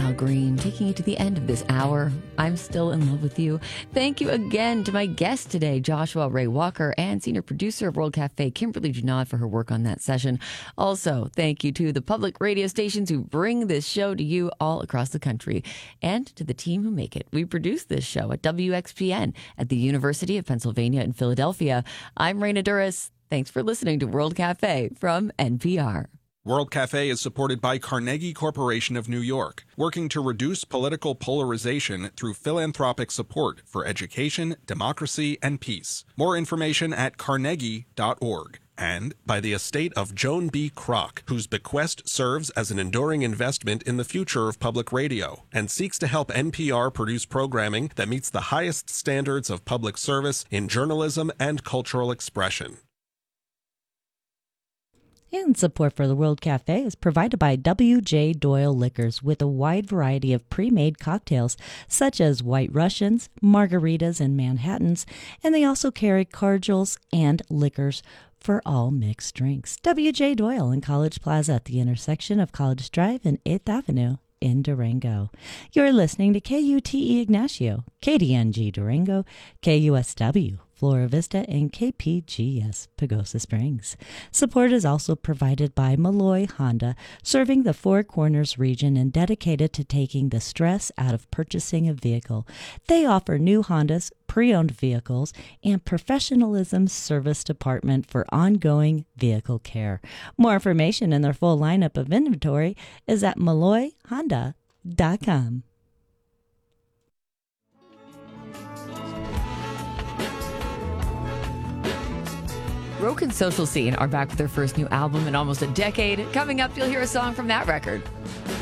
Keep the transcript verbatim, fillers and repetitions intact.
Al Green, taking you to the end of this hour. I'm still in love with you. Thank you again to my guest today, Joshua Ray Walker, and senior producer of World Cafe, Kimberly Junod, for her work on that session. Also, thank you to the public radio stations who bring this show to you all across the country, and to the team who make it. We produce this show at W X P N at the University of Pennsylvania in Philadelphia. I'm Raina Duras. Thanks for listening to World Cafe from N P R. World Cafe is supported by Carnegie Corporation of New York, working to reduce political polarization through philanthropic support for education, democracy, and peace. More information at carnegie dot org. And by the estate of Joan B. Kroc, whose bequest serves as an enduring investment in the future of public radio and seeks to help N P R produce programming that meets the highest standards of public service in journalism and cultural expression. And support for the World Cafe is provided by W J. Doyle Liquors, with a wide variety of pre-made cocktails such as White Russians, margaritas, and Manhattans, and they also carry cordials and liquors for all mixed drinks. W J. Doyle in College Plaza at the intersection of College Drive and eighth Avenue in Durango. You're listening to K U T E Ignacio, K D N G Durango, K U S W Flora Vista, and K P G S Pagosa Springs. Support is also provided by Malloy Honda, serving the Four Corners region and dedicated to taking the stress out of purchasing a vehicle. They offer new Hondas, pre-owned vehicles, and professionalism service department for ongoing vehicle care. More information and their full lineup of inventory is at malloy honda dot com. Broken Social Scene are back with their first new album in almost a decade. Coming up, you'll hear a song from that record.